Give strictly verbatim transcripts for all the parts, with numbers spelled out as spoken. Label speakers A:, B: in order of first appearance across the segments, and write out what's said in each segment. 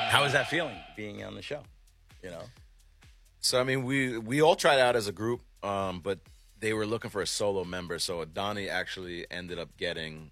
A: How was that feeling being on the show? You know.
B: So I mean, we we all tried out as a group, um, but they were looking for a solo member. So Donnie actually ended up getting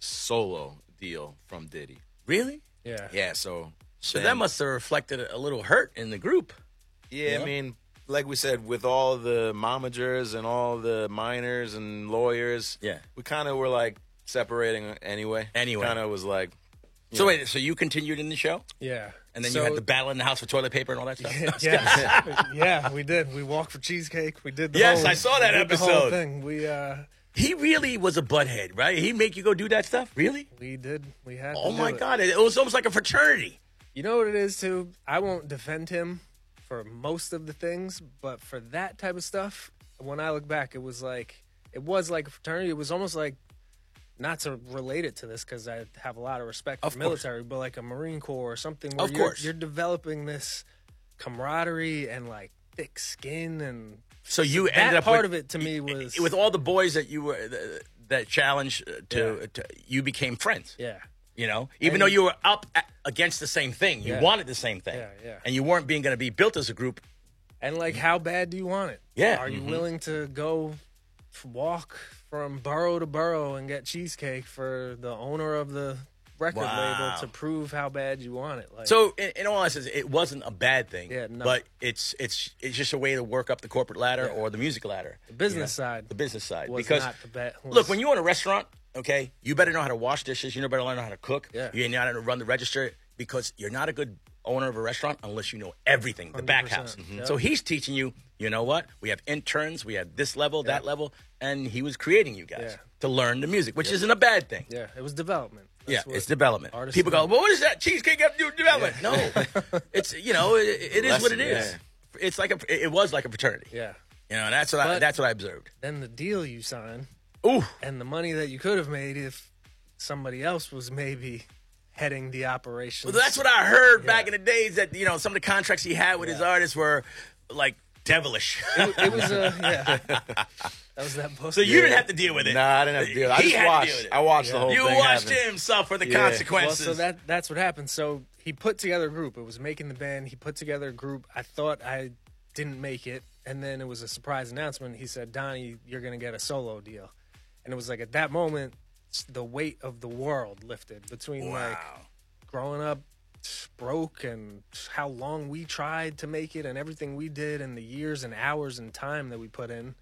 B: solo deal from Diddy.
A: Really?
C: Yeah.
B: Yeah. So
A: So
B: then-
A: that must have reflected a little hurt in the group.
B: Yeah,
A: Yeah.
B: I mean, like we said, with all the momagers and all the minors and lawyers,
A: Yeah.
B: we kind of were like separating anyway.
A: Anyway.
B: kind of was like. you
A: So
B: know.
A: wait, so you continued in the show,
C: Yeah.
A: and then
C: So-
A: you had the battle in the house for toilet paper and all that stuff.
C: yeah, yeah, we did. We walked for cheesecake. We did the
A: Yes,
C: whole,
A: I saw that
C: we did the whole
A: episode.
C: thing. We uh,
A: He really was a butthead, right? He'd make you go do that stuff, really?
C: we did. We had.
A: Oh
C: to
A: my
C: do it.
A: God, it was almost like a fraternity.
C: You know what it is too? I won't defend him for most of the things, but for that type of stuff, when I look back, it was like it was like a fraternity. It was almost like, not to relate it to this because I have a lot of respect for
A: Of course.
C: military, but like a Marine Corps or something where
A: Of
C: you're,
A: course.
C: you're developing this camaraderie and like thick skin, and
A: So you
C: that
A: ended up
C: part
A: with,
C: of it to me was
A: with all the boys that you were uh, that challenged uh, to,
C: Yeah.
A: to you became friends.
C: yeah.
A: You know, even
C: And-
A: though you were up a- against the same thing, you
C: Yeah.
A: wanted the same thing,
C: Yeah, yeah.
A: and you weren't being going to be built as a group.
C: And like, how bad do you want it?
A: Yeah.
C: Are you
A: Mhm.
C: willing to go f- walk from borough to borough and get cheesecake for the owner of the record
A: Wow.
C: label to prove how bad you want it? Like,
A: So, in, in all honesty, it wasn't a bad thing.
C: Yeah, no.
A: But it's it's it's just a way to work up the corporate ladder
C: Yeah.
A: or the music ladder.
C: the business
A: you know?
C: side
A: The business side,
C: was
A: because
C: not the bad. was-
A: look, when you own a restaurant, okay, you better know how to wash dishes. You better learn how to cook.
C: Yeah.
A: You know how to run the register, because you're not a good owner of a restaurant unless you know everything, the back
C: one hundred
A: house.
C: percent. Mhm.
A: So he's teaching you. You know what? We have interns. We have this level, that level, and he was creating you guys
C: Yeah.
A: to learn the music, which isn't a bad thing.
C: yeah, it was development. That's
A: Yeah,
C: what
A: it's development.
C: artists
A: People go,
C: do.
A: well, what does that cheesecake have to do with development? No, it's, you know, it, it is what it is.
B: Lesson,
A: It's like a, it was like a fraternity.
C: Yeah.
A: You know, that's what I,
C: But-
A: that's what I observed.
C: Then the deal you sign
A: Ooh,
C: and the money that you could have made if somebody else was maybe heading the operation.
A: well, that's what I heard back
C: Yeah.
A: in the days, that, you know, some of the contracts he had with his
C: Yeah.
A: artists were like devilish.
C: It, it was a yeah. That was that book.
A: So you didn't have to deal with it.
B: Nah, I didn't have to deal. with it. I
A: He
B: just
A: had to
B: watched.
A: deal with it.
B: I watched
C: Yeah.
B: the whole
A: You
B: thing.
A: watched
B: happen.
A: him suffer the
B: Yeah.
C: Well,
A: consequences.
C: so that that's what happened. So he put together a group. It was making the band. He put together a group. I thought I didn't make it, and then it was a surprise announcement. He said, "Donnie, you're gonna get a solo deal," and it was like at that moment, s- the weight of the world lifted between like
A: wow.
C: growing up broke and how long we tried to make it and everything we did and the years and hours and time that we put in.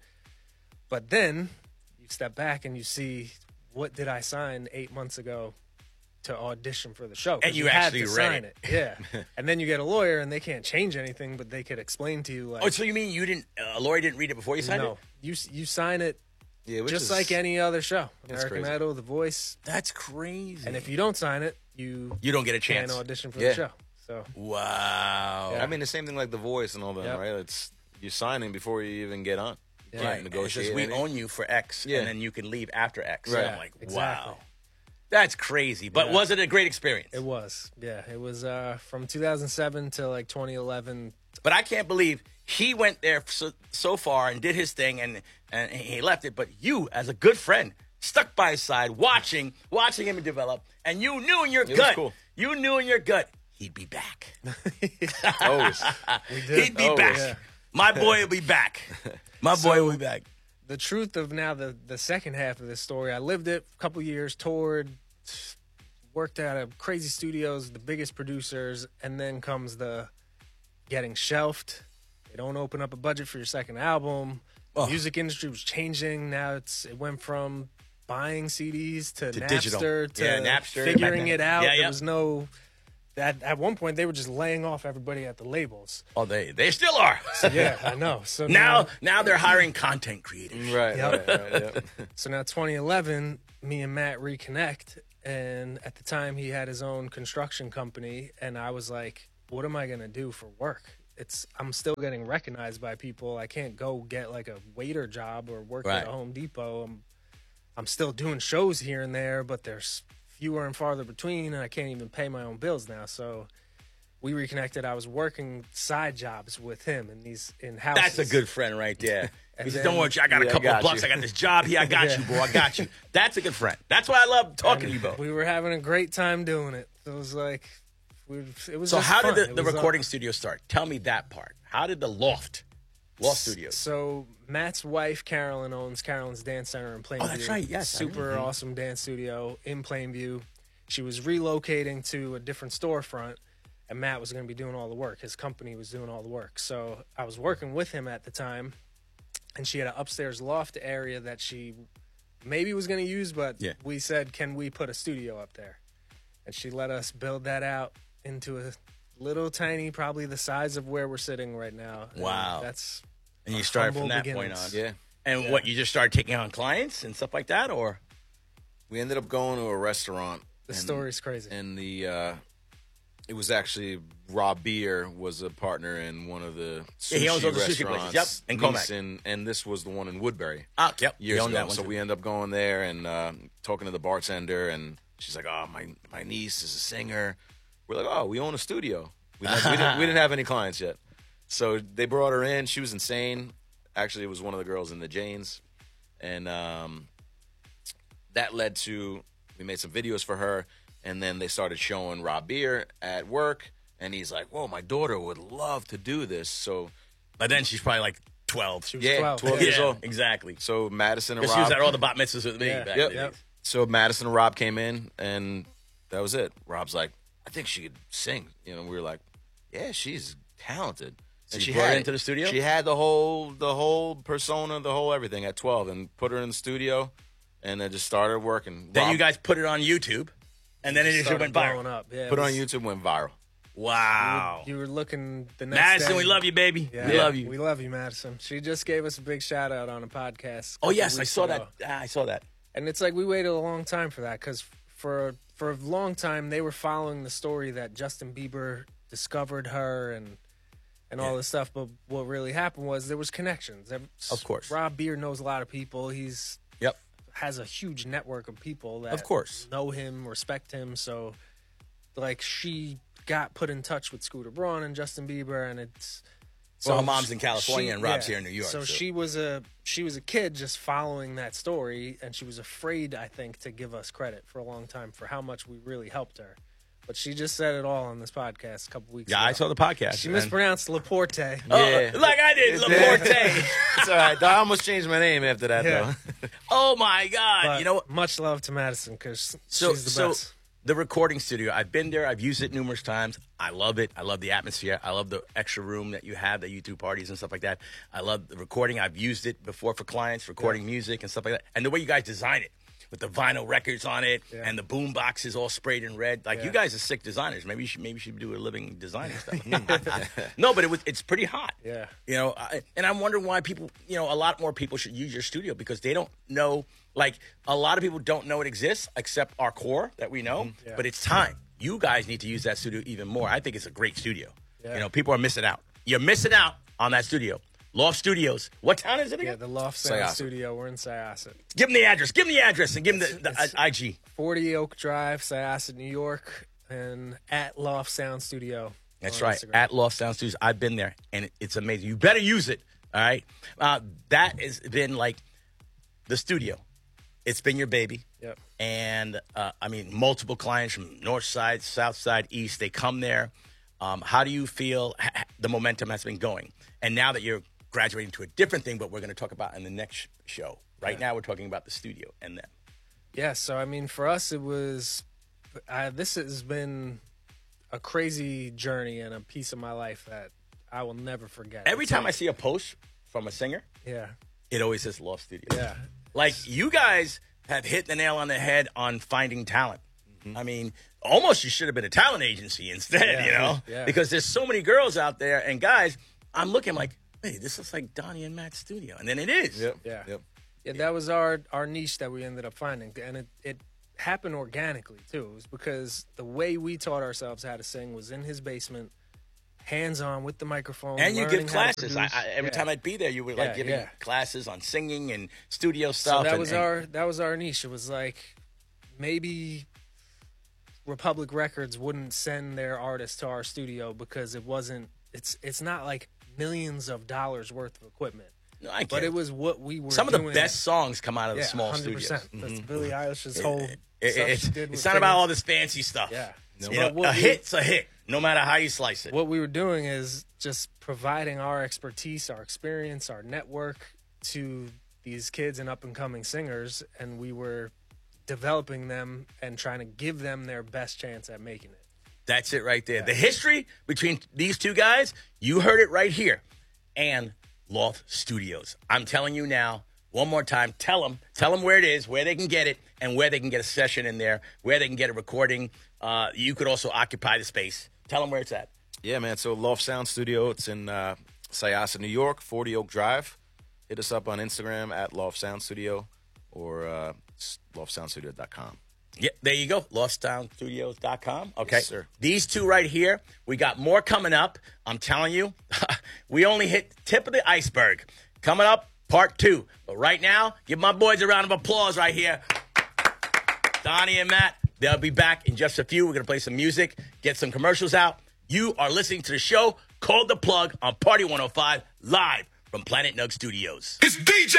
C: But then you step back and you see, what did I sign eight months ago to audition for the show? 'Cause
A: And you
C: had
A: actually
C: to
A: read
C: sign
A: it.
C: it. Yeah. And then you get a lawyer and they can't change anything, but they could explain to you like,
A: Oh, so you mean you didn't, uh, a lawyer didn't read it before you signed
C: no,
A: it?
C: you you sign it
B: Yeah, which
C: just
B: is-
C: like any other show.
B: That's
C: American
B: crazy.
C: Idol, The Voice.
A: That's crazy.
C: And if you don't sign it, you
A: you don't get a
C: can't
A: chance.
C: audition for
B: Yeah.
C: the show. So
A: Wow.
C: Yeah.
B: I mean, the same thing like The Voice and all that,
C: Yep.
B: right? It's you're signing before you even get on. You
C: Yeah.
B: can't
A: Right.
B: negotiate.
A: It says we
B: anything.
A: own you for X,
B: Yeah.
A: and then you can leave after X.
B: Right.
A: I'm like,
C: Exactly.
A: wow. That's crazy. But
C: Yeah.
A: was it a great experience?
C: it was. Yeah. It was uh, from two thousand seven to like twenty eleven.
A: But I can't believe he went there so, so far and did his thing, and, and he left it. But you, as a good friend, stuck by his side, watching watching him develop, and you knew in your
B: was
A: gut,
B: cool.
A: you knew in your gut, he'd be back.
B: Always.
C: We did.
A: He'd be
B: Oh,
A: back.
C: yeah.
A: My boy will be back. My boy will be back.
C: The truth of now the the second half of this story, I lived it a couple years, toured, worked out of crazy studios, the biggest producers, and then comes the getting shelved. They don't open up a budget for your second album. The
A: Oh.
C: music industry was changing. Now it's it went from buying C Ds to,
A: To
C: Napster
A: digital.
C: to
A: Yeah, Napster.
C: figuring it out.
A: Yeah, yeah.
C: There was no. At, at one point, they were just laying off everybody at the labels.
A: Oh, they they still are.
C: Yeah, I know. So
A: now now they're hiring content creators.
B: right,
C: Yep.
B: right, right. Yep.
C: So now twenty eleven, me and Matt reconnect, and at the time he had his own construction company, and I was like, what am I going to do for work? It's I'm still getting recognized by people. I can't go get like a waiter job or work
A: Right.
C: at a Home Depot. I'm I'm still doing shows here and there, but there's fewer and farther between, and I can't even pay my own bills now. So we reconnected. I was working side jobs with him in these in houses.
A: That's a good friend right there.
C: And
A: He says,
C: then-
A: "Don't worry, I got a
B: Yeah, I
A: couple
B: got
A: of bucks.
B: you.
A: I got this job here. I got
C: Yeah.
A: you, boy. I got you." That's a good friend. That's why I love talking to you both.
C: We were having a great time doing it. It was like We, it was
A: So
C: just
A: how
C: fun.
A: did the,
C: It
A: the
C: was, uh,
A: recording studio start? Tell me that part. How did the Loft, Loft Studios?
C: So Matt's wife, Carolyn, owns Carolyn's Dance Center in Plainview.
A: Oh, that's right, yes, I
C: Super
A: remember.
C: awesome dance studio in Plainview. She was relocating to a different storefront, and Matt was going to be doing all the work. His company was doing all the work. So I was working with him at the time, and she had an upstairs loft area that she maybe was going to use, but
A: Yeah.
C: we said, can we put a studio up there? And she let us build that out into a little tiny, probably the size of where we're sitting right now. And
A: Wow.
C: that's
A: And you
C: our
A: started from
C: humble
A: that point
C: beginnings.
A: on.
B: Yeah.
A: And
C: Yeah.
A: what, you just started taking on clients and stuff like that, or?
B: We ended up going to a restaurant.
C: The
B: and-
C: story's crazy.
B: And the uh, it was actually Rob Beer was a partner in one of the sushi
A: Yeah, he owns all the sushi places.
B: restaurants.
A: Yep, in Comac.
B: Nice, And, and this was the one in Woodbury.
A: Ah, yep.
B: Years
A: you own
B: ago.
A: that one
B: So
A: too.
B: we end up going there and uh, talking to the bartender, and she's like, "Oh, my my niece is a singer." We're like, "Oh, we own a studio." We, we, didn't, we didn't have any clients yet, so they brought her in. She was insane. Actually, it was one of the girls in the Janes, and um, that led to we made some videos for her, and then they started showing Rob Beer at work, and he's like, "Whoa, my daughter would love to do this." So
A: But then she's probably like twelve.
C: She was
B: yeah,
C: twelve.
B: twelve
C: Yeah.
B: years old.
A: Exactly.
B: So Madison and
A: Because she
B: Rob
A: was at all the bat mitzvahs with me
C: Yeah.
A: back
B: Yep.
A: in the
C: Yep.
A: days.
B: So Madison and Rob came in, and that was it. Rob's like, I think she could sing. You know, we were like, yeah, she's talented.
A: So
B: And
A: you
B: she
A: brought her
B: had
A: into the studio?
B: She had the whole, the whole persona, the whole everything at twelve, and put her in the studio, and then just started working.
A: Then
B: Rob
A: you guys put it on YouTube, and then it just
C: Started
A: went
C: blowing
A: viral.
C: up. Yeah,
B: put it
C: it
B: on
C: was-
B: YouTube, went viral.
A: Wow.
C: You were looking the next
A: Madison,
C: day.
A: we love you, baby.
C: Yeah,
A: We love you.
C: We love you, Madison. She just gave us a big shout out on a podcast. a
A: oh,
C: couple
A: yes, I
C: weeks
A: saw
C: ago.
A: that. Ah, I saw that.
C: And it's like we waited a long time for that because for for a long time they were following the story that Justin Bieber discovered her and and all
A: Yeah.
C: this stuff. But what really happened was there was connections.
A: Of course.
C: Rob Beer knows a lot of people. He's
A: Yep.
C: has a huge network of people that
A: Of course.
C: know him, respect him. So like she got put in touch with Scooter Braun and Justin Bieber, and it's
A: So her mom's in California
C: she-
A: and Rob's
C: yeah.
A: here in New York.
C: So, she was a she was a kid just following that story, and she was afraid, I think, to give us credit for a long time for how much we really helped her. But she just said it all on this podcast a couple weeks
A: Yeah,
C: ago.
A: I saw the podcast.
C: She
A: and-
C: mispronounced Laporte.
A: Oh,
B: Yeah.
A: like I did, Laporte.
B: It's all right. I almost changed my name after that,
C: Yeah.
B: though.
A: Oh my God!
C: But
A: you know,
C: much love to Madison because
A: so
C: she's the
A: so
C: best.
A: the recording studio. I've been there. I've used it numerous times. I love it. I love the atmosphere. I love the extra room that you have that you do parties and stuff like that. I love the recording. I've used it before for clients, recording music and stuff like that. And the way you guys design it. With the vinyl records on it
C: Yeah.
A: and the boom boxes all sprayed in red, like
C: Yeah.
A: you guys are sick designers. Maybe you should maybe you should do a living designing stuff. No, but it was it's pretty hot.
C: Yeah.
A: You know, I, and I'm wondering why people, you know, a lot more people should use your studio because they don't know, like, a lot of people don't know it exists except our core that we know,
C: Yeah.
A: but it's time. You guys need to use that studio even more. I think it's a great studio.
C: Yeah.
A: You know, people are missing out. You're missing out on that studio. Loft Studios. What town is it
C: Yeah,
A: again?
C: the Loft Sound
B: Syosset.
C: Studio. We're in Syosset.
A: Give them the address. Give them the address and give them the, the
C: It's-
A: I- IG.
C: forty Oak Drive, Syosset, New York, and at Loft Sound Studio.
A: That's
C: on
A: right.
C: Instagram.
A: At Loft Sound Studios. I've been there, and it- it's amazing. You better use it. All right. Uh, that has been like the studio. It's been your baby.
C: Yep.
A: And uh, I mean, multiple clients from North Side, South Side, East. They come there. Um, how do you feel ha- ha- the momentum has been going? And now that you're graduating to a different thing, but we're going to talk about in the next show. Right now, we're talking about the studio and them.
C: Yeah, so I mean, for us, it was. Uh, this has been a crazy journey and a piece of my life that I will never forget.
A: Every
C: It's
A: time I
C: like-
A: see a post from a singer,
C: yeah,
A: it always says Loft Studio.
C: yeah,
A: Like, you guys have hit the nail on the head on finding talent. I mean, almost you should have been a talent agency instead,
C: Yeah,
A: you know?
C: yeah.
A: Because there's so many girls out there and guys, I'm looking like, hey, this looks like Donnie and Matt's studio. And then it is.
B: Yep.
C: yeah,
B: Yep.
C: yeah. That was our our niche that we ended up finding, and it it happened organically too. It was because the way we taught ourselves how to sing was in his basement, hands on with the microphone,
A: And you
C: learning
A: give
C: how to
A: classes. I,
C: produce.
A: I, every
C: Yeah.
A: time I'd be there, you were like
C: Yeah,
A: giving
C: yeah.
A: classes on singing and studio
C: So
A: stuff.
C: that
A: and-
C: was
A: and-
C: our that was our niche. It was like maybe Republic Records wouldn't send their artists to our studio because it wasn't. It's it's not like millions of dollars worth of equipment,
A: No, I get
C: but
A: it.
C: it was what we were.
A: Some of the
C: doing.
A: best songs come out of
C: yeah,
A: the small
C: one hundred percent.
A: studios.
C: That's Billie Eilish's whole.
A: It- it-
C: stuff
A: it's
C: she did
A: it's
C: with
A: not about
C: Fitness.
A: all this fancy stuff.
C: Yeah,
B: No,
A: You know,
C: what
A: a
C: we-
A: hit's a hit, no matter how you slice it.
C: What we were doing is just providing our expertise, our experience, our network to these kids and up and coming singers, and we were developing them and trying to give them their best chance at making it.
A: That's it right there. The history between these two guys, you heard it right here. And Loft Studios. I'm telling you now, one more time, tell them, tell them where it is, where they can get it, and where they can get a session in there, where they can get a recording. Uh, you could also occupy the space. Tell them where it's at.
B: Yeah, man. So Loft Sound Studio, it's in uh, Syosset, New York, forty Oak Drive. Hit us up on Instagram at Loft Sound Studio or uh, loft sound studio dot com.
A: Yeah, there you go, loft sound studios dot com. Okay,
B: Yes, sir.
A: These two right here, we got more coming up. I'm telling you, we only hit the tip of the iceberg. Coming up, part two. But right now, give my boys a round of applause right here. Donnie and Matt, they'll be back in just a few. We're going to play some music, get some commercials out. You are listening to the show called The Plug on Party one oh five, live from Planet Nug Studios.
D: It's D J.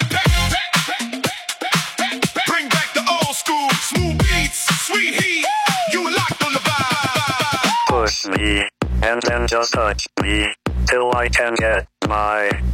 D: Bring back the old school, smooth beats, sweet heat. You locked on the vibe.
E: Push me, and then just touch me, till I can get my